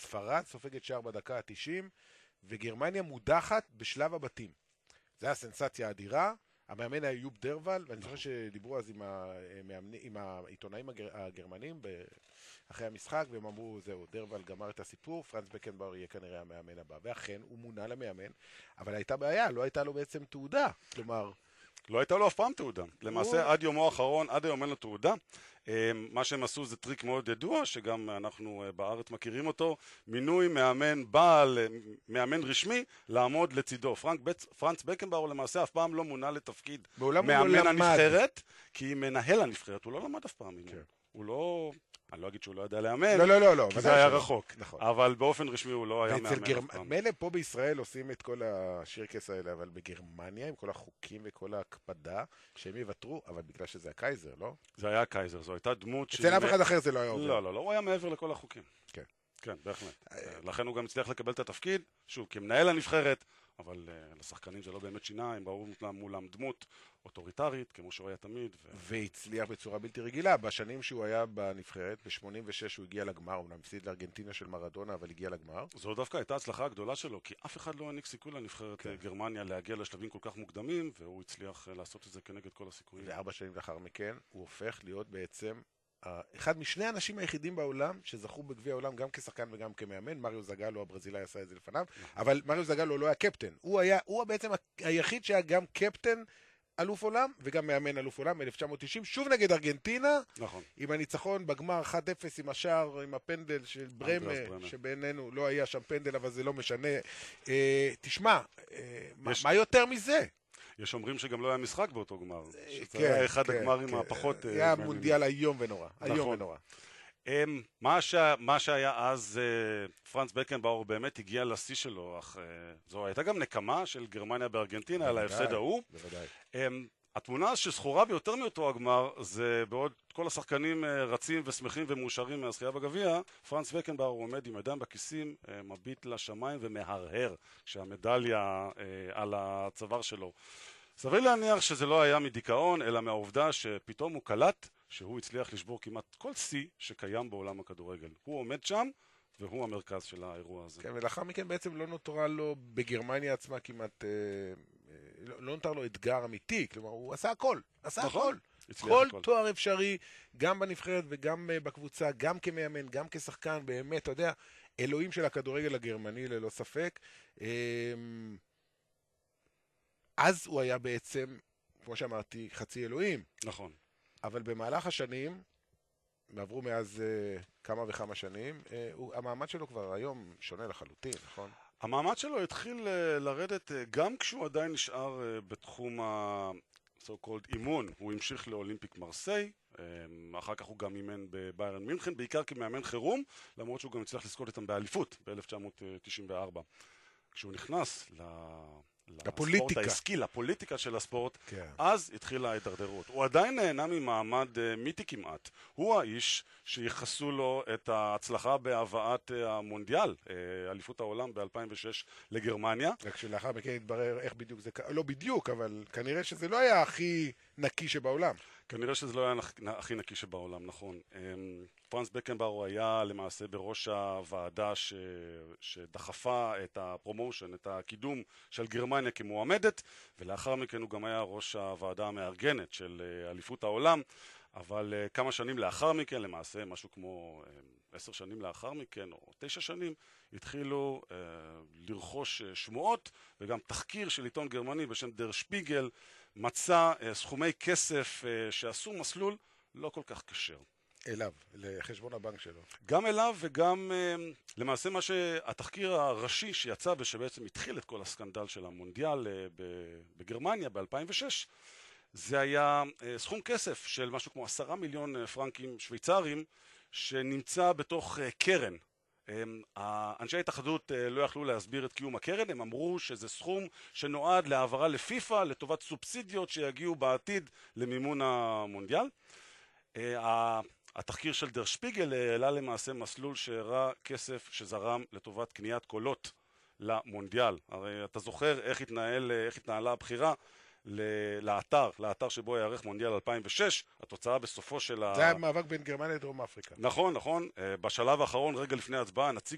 ספרד סופגת שער בדקה ה-90, וגרמניה מודחת בשלב הבתים. זו הייתה סנסציה אדירה, המאמן היה יוב דרוול, ואני זוכר שדיברו אז עם העיתונאים הגרמנים אחרי המשחק, והם אמרו, זהו, דרוול גמר את הסיפור, פרנץ בקנבאואר יהיה כנראה המאמן הבא, ואכן הוא מונה למאמן, אבל הייתה בעיה, לא הייתה לו בעצם תעודה, כלומר... לא הייתה לו אף פעם תעודה. למעשה, עד יומו האחרון, עד היום אין לו תעודה. מה שהם עשו זה טריק מאוד ידוע, שגם אנחנו בארץ מכירים אותו, מינוי מאמן רשמי, לעמוד לצידו. פרנץ בקנבאואר למעשה אף פעם לא מונה לתפקיד מאמן הנבחרת, כי מנהל הנבחרת, הוא לא למד אף פעם. הוא לא... אני לא אגיד שהוא לא ידע לאמן, כי זה היה רחוק. אבל באופן רשמי הוא לא היה מאמן. מילא פה בישראל עושים את כל השירקס האלה, אבל בגרמניה, עם כל החוקים וכל ההקפדה, שהם יוותרו, אבל בגלל שזה הקייזר, לא? זה היה הקייזר, זו הייתה דמות... אצל אף אחד אחר זה לא היה עובר. לא, הוא היה מעבר לכל החוקים. כן. כן, בהחלט. לכן הוא גם הצליח לקבל את התפקיד, שוב, כמנהל הנבחרת, אבל לשחקנים זה לא באמת שינה, הם ראו מולם דמות אוטוריטרית, כמו שהוא היה תמיד. והצליח בצורה בלתי רגילה. בשנים שהוא היה בנבחרת, ב-86 הוא הגיע לגמר, הוא הפסיד לארגנטינה של מרדונה, אבל הגיע לגמר. זו דווקא הייתה הצלחה הגדולה שלו, כי אף אחד לא העניק סיכוי לנבחרת גרמניה להגיע לשלבים כל כך מוקדמים, והוא הצליח לעשות את זה כנגד כל הסיכויים. ו4 שנים לאחר מכן, הוא הופך להיות בעצם אחד משני האנשים היחידים בעולם שזכו בגביע העולם גם כשחקן וגם כמאמן. מריו זגלו הברזילאי עשה את זה לפניו, אבל מריו זגלו לא היה קפטן, הוא בעצם היחיד שהיה גם קפטן אלוף עולם וגם מאמן אלוף עולם. 1990 שוב נגד ארגנטינה, נכון, עם הניצחון בגמר 1-0 עם השער, עם הפנדל של ברמה, שבינינו לא היה שם פנדל, אבל זה לא משנה. תשמע, מה יותר מזה? יש אומרים שגם לא היה משחק באותו גמר, שזה היה אחד הגמרים הפחות... זה היה מונדיאל איום ונורא, איום ונורא. מה שהיה אז, פרנץ בקנבאואר באמת הגיע לשיא שלו, אך זו הייתה גם נקמה של גרמניה בארגנטינה על ההפסד ההוא. בוודאי. התמונה שזכורה ביותר מאותו הגמר, זה בעוד כל השחקנים רצים ושמחים ומאושרים מהזכייה בגביע, פרנץ בקנבאואר עומד עם ידיים בכיסים, מביט לשמיים ומהרהר שהמדליה על הצוואר שלו. סביר להניח שזה לא היה מדיכאון, אלא מהעובדה שפתאום הוא קלט שהוא הצליח לשבור כמעט כל שיא שקיים בעולם הכדורגל. הוא עומד שם, והוא המרכז של האירוע הזה. כן, ולאחר מכן בעצם לא נותרה לו בגרמניה עצמה כמעט, לא נותר לו אתגר אמיתי, כלומר הוא עשה הכל, הכל. כל תואר אפשרי, גם בנבחרת וגם בקבוצה, גם כמאמן, גם כשחקן, באמת, אתה יודע, אלוהים של הכדורגל הגרמני ללא ספק. אז הוא היה בעצם, כמו שאמרתי, חצי אלוהים. נכון. אבל במהלך השנים, עברו מאז כמה וכמה שנים, המעמד שלו כבר היום שונה לחלוטין, נכון? המעמד שלו התחיל לרדת גם כשהוא עדיין נשאר בתחום so called אימון. הוא המשיך לאולימפיק מרסיי, אחר כך הוא גם אימן בביירן מינכן, בעיקר כמאמן חירום, למרות שהוא גם הצליח לזכות איתם באליפות ב-1994. כשהוא נכנס לספורט העסקי, לפוליטיקה של הספורט, אז התחילה ההידרדרות. הוא עדיין נהנה ממעמד מיתי כמעט. הוא האיש שיחסו לו את ההצלחה בהבאת המונדיאל, אליפות העולם ב-2006 לגרמניה. רק שלאחר מכן התברר איך בדיוק זה, לא בדיוק, אבל כנראה שזה לא היה הכי נקי שבעולם. כנראה שזה לא היה הכי נקי שבעולם, נכון. פרנץ בקנבאואר היה למעשה בראש הוועדה שדחפה את הפרומושן, את הקידום של גרמניה כמועמדת, ולאחר מכן הוא גם היה ראש הוועדה המארגנת של אליפות העולם, אבל כמה שנים לאחר מכן, למעשה משהו כמו 10 שנים לאחר מכן, או 9 שנים, התחילו לרכוש שמועות, וגם תחקיר של עיתון גרמני בשם דר שפיגל, מצא סכומי כסף שעשו מסלול לא כל כך קשר. אליו, לחשבון הבנק שלו. גם אליו וגם למעשה מה שהתחקיר הראשי שיצא ושבעצם התחיל את כל הסקנדל של המונדיאל בגרמניה ב-2006, זה היה סכום כסף של משהו כמו 10 מיליון פרנקים שוויצרים שנמצא בתוך קרן. אנשי ההתאחדות לא יכלו להסביר את קיום הקרן, הם אמרו שזה סכום שנועד להעברה לפיפ"א לטובת סובסידיות שיגיעו בעתיד למימון המונדיאל. התחקיר של דר שפיגל העלה למעשה מסלול שהראה כסף שזרם לטובת קניית קולות למונדיאל. הרי אתה זוכר איך התנהלה הבחירה לאתר שבו יערך מונדיאל 2006, התוצאה בסופו של זה היה מאבק בין גרמניה לדרום אפריקה. נכון. בשלב האחרון, רגע לפני ההצבעה, נציג